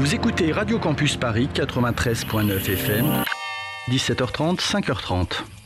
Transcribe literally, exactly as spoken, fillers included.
Vous écoutez Radio Campus Paris quatre-vingt-treize virgule neuf F M, dix-sept heures trente, cinq heures trente.